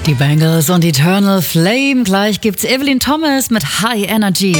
Die Bangles und Eternal Flame. Gleich gibt's Evelyn Thomas mit High Energy.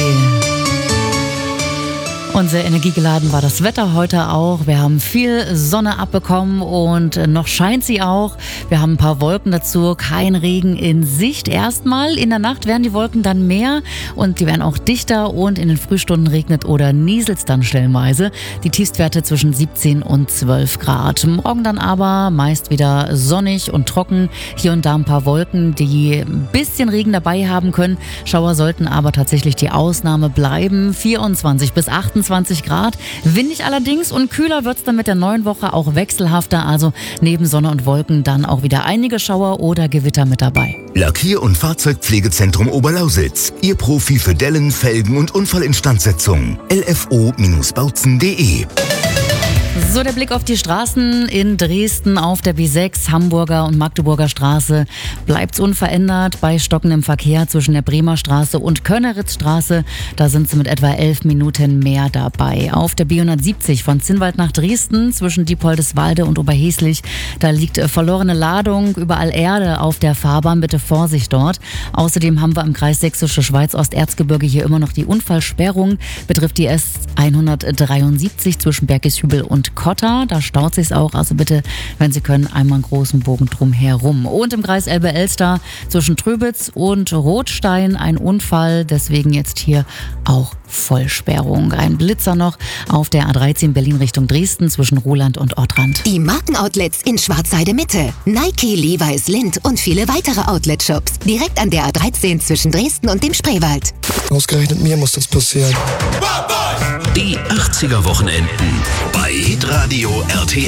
Und sehr energiegeladen war das Wetter heute auch. Wir haben viel Sonne abbekommen und noch scheint sie auch. Wir haben ein paar Wolken dazu, kein Regen in Sicht erstmal. In der Nacht werden die Wolken dann mehr und die werden auch dichter und in den Frühstunden regnet oder nieselt's dann stellenweise. Die Tiefstwerte zwischen 17 und 12 Grad. Morgen dann aber meist wieder sonnig und trocken. Hier und da ein paar Wolken, die ein bisschen Regen dabei haben können. Schauer sollten aber tatsächlich die Ausnahme bleiben. 24 bis 28 Grad. Windig allerdings und kühler wird's dann mit der neuen Woche, auch wechselhafter. Also neben Sonne und Wolken dann auch wieder einige Schauer oder Gewitter mit dabei. Lackier- und Fahrzeugpflegezentrum Oberlausitz. Ihr Profi für Dellen, Felgen und Unfallinstandsetzung. lfo-bautzen.de. So, der Blick auf die Straßen in Dresden auf der B6, Hamburger und Magdeburger Straße bleibt's unverändert bei stockendem Verkehr zwischen der Bremer Straße und Könneritzstraße. Da sind sie mit etwa 11 Minuten mehr dabei. Auf der B170 von Zinnwald nach Dresden zwischen Diepoldeswalde und Oberheslich, da liegt verlorene Ladung, überall Erde auf der Fahrbahn, bitte Vorsicht dort. Außerdem haben wir im Kreis Sächsische Schweiz Osterzgebirge hier immer noch die Unfallsperrung, betrifft die S173 zwischen Bergishübel und Kotter, da staut sich's auch, also bitte, wenn Sie können, einmal einen großen Bogen drum herum. Und im Kreis Elbe-Elster zwischen Tröbitz und Rothstein ein Unfall, deswegen jetzt hier auch Vollsperrung. Ein Blitzer noch auf der A13 Berlin Richtung Dresden zwischen Ruhland und Ortrand. Die Markenoutlets in Schwarzheide Mitte. Nike, Levi's, Lindt und viele weitere Outlet-Shops. Direkt an der A13 zwischen Dresden und dem Spreewald. Ausgerechnet mir muss das passieren. Die 80er Wochenenden bei Hitradio RTL.